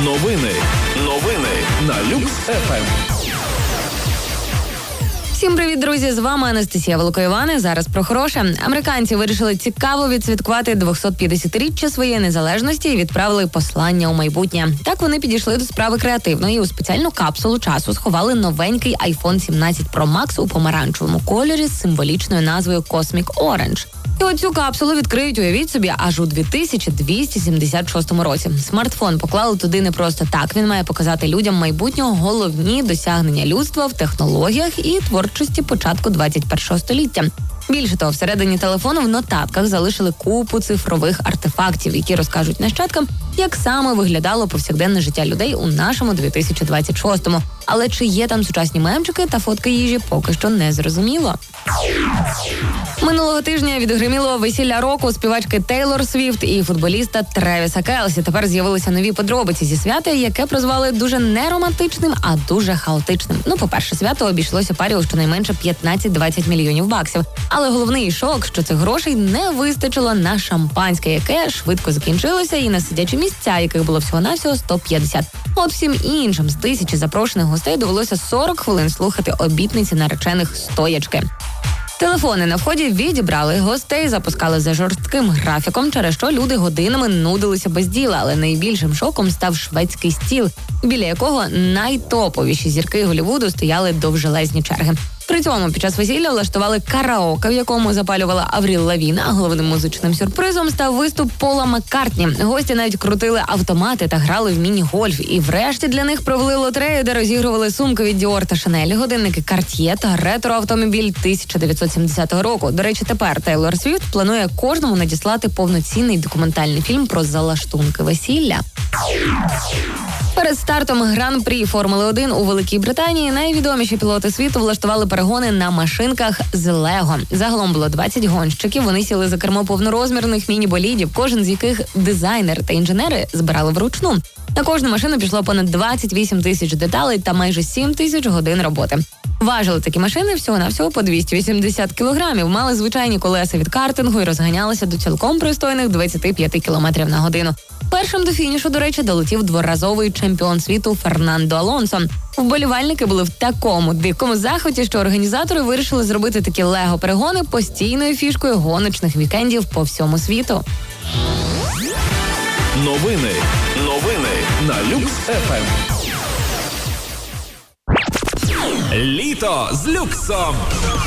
Новини на Люкс ФМ. Всім привіт, друзі! З вами Анастасія Волокоєвани. Зараз про хороше. Американці вирішили цікаво відсвяткувати 250-річчя своєї незалежності і відправили послання у майбутнє. Так вони підійшли до справи креативно і у спеціальну капсулу часу сховали новенький iPhone 17 Pro Max у помаранчевому кольорі з символічною назвою Cosmic Orange. І оцю капсулу відкриють, уявіть собі, аж у 2276 році. Смартфон поклали туди не просто так. Він має показати людям майбутнього головні досягнення людства в технологіях і творчості початку 21 століття. Більше того, всередині телефону в нотатках залишили купу цифрових артефактів, які розкажуть нащадкам, як саме виглядало повсякденне життя людей у нашому 2026-му. Але чи є там сучасні мемчики та фотки їжі, поки що не зрозуміло. Минулого тижня відгриміло весілля року співачки Тейлор Свіфт і футболіста Тревіса Келсі. Тепер з'явилися нові подробиці зі свята, яке прозвали дуже не романтичним, а дуже хаотичним. По-перше, свято обійшлося парі у щонайменше 15-20 мільйонів баксів. Але головний шок, що цих грошей не вистачило на шампанське, яке швидко закінчилося, і на сидячі місця, яких було всього-навсього 150. От всім іншим з 1000 запрошених гостей довелося 40 хвилин слухати обітниці наречених стоячки. Телефони на вході відібрали, гостей запускали за жорстким графіком, через що люди годинами нудилися без діла. Але найбільшим шоком став шведський стіл, біля якого найтоповіші зірки Голлівуду стояли довжелезні черги. При цьому під час весілля влаштували караоке, в якому запалювала Авріл Лавін, а головним музичним сюрпризом став виступ Пола Маккартні. Гості навіть крутили автомати та грали в міні-гольф. І врешті для них провели лотерею, де розігрували сумки від Dior та Chanel, годинники Cartier та ретро-автомобіль 1970 року. До речі, тепер Тейлор Свіфт планує кожному надіслати повноцінний документальний фільм про залаштунки весілля. Перед стартом Гран-прі Формули-1 у Великій Британії найвідоміші пілоти світу влаштували перегони на машинках з Лего. Загалом було 20 гонщиків, вони сіли за кермо повнорозмірних міні-болідів, кожен з яких дизайнер та інженери збирали вручну. На кожну машину пішло понад 28 тисяч деталей та майже 7 тисяч годин роботи. Важили такі машини всього-навсього по 280 кілограмів, мали звичайні колеса від картингу і розганялися до цілком пристойних 25 кілометрів на годину. Першим до фінішу, до речі, долетів дворазовий чемпіон світу Фернандо Алонсо. Вболівальники були в такому дикому захваті, що організатори вирішили зробити такі лего-перегони постійною фішкою гоночних вікендів по всьому світу. Новини на Люкс ФМ. Літо з люксом.